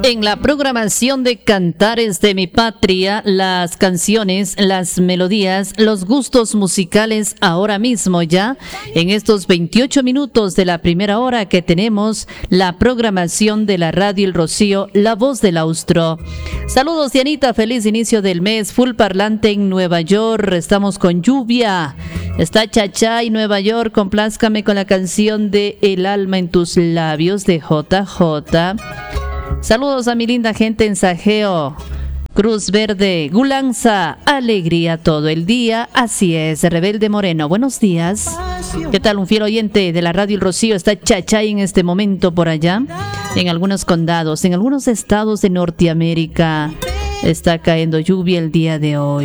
En la programación de Cantares de mi Patria, las canciones, las melodías, los gustos musicales ahora mismo ya, en estos 28 minutos de la primera hora que tenemos la programación de la Radio El Rocío, La Voz del Austro. Saludos Dianita, feliz inicio del mes, full parlante en Nueva York, estamos con lluvia. Está Chachá y Nueva York, complázcame con la canción de El alma en tus labios de JJ. Saludos a mi linda gente en Sajeo, Cruz Verde, Gulanza, alegría todo el día, así es, Rebelde Moreno, buenos días. ¿Qué tal? Un fiel oyente de la Radio El Rocío, está Chachay en este momento por allá, en algunos condados, en algunos estados de Norteamérica, está cayendo lluvia el día de hoy.